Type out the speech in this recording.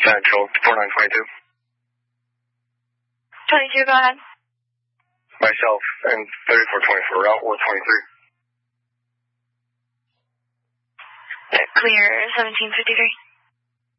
Central, 4922. 22, go ahead. Myself and 3424 route, or 23. Clear 1753.